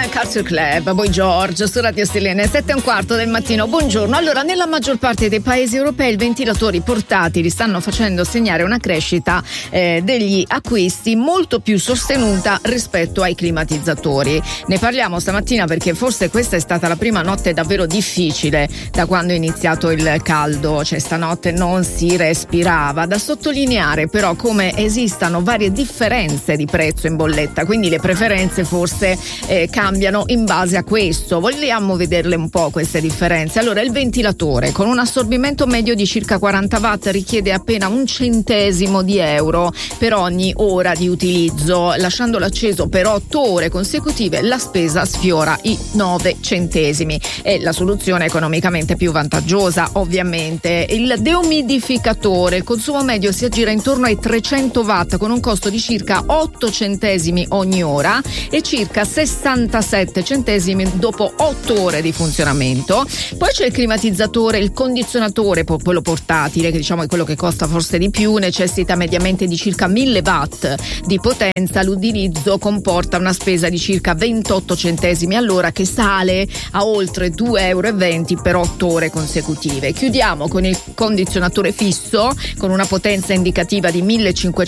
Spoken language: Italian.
Culture Club, Boy George su Radio Stilene, 7:15 del mattino. Buongiorno. Allora, nella maggior parte dei paesi europei i ventilatori portatili stanno facendo segnare una crescita degli acquisti molto più sostenuta rispetto ai climatizzatori. Ne parliamo stamattina perché forse questa è stata la prima notte davvero difficile da quando è iniziato il caldo, cioè stanotte non si respirava. Da sottolineare però come esistano varie differenze di prezzo in bolletta, quindi le preferenze forse cambiano in base a questo. Vogliamo vederle un po' queste differenze. Allora, il ventilatore con un assorbimento medio di circa 40 watt richiede appena un centesimo di euro per ogni ora di utilizzo. Lasciandolo acceso per 8 ore consecutive la spesa sfiora i 9 centesimi. È la soluzione economicamente più vantaggiosa, ovviamente. Il deumidificatore, il consumo medio si aggira intorno ai 300 watt con un costo di circa 8 centesimi ogni ora e circa 67 centesimi dopo 8 ore di funzionamento. Poi c'è il climatizzatore, il condizionatore, quello portatile, che diciamo è quello che costa forse di più, necessita mediamente di circa 1000 watt di potenza. L'utilizzo comporta una spesa di circa 28 centesimi all'ora che sale a oltre 2,20 euro per 8 ore consecutive. Chiudiamo con il condizionatore fisso con una potenza indicativa di 1500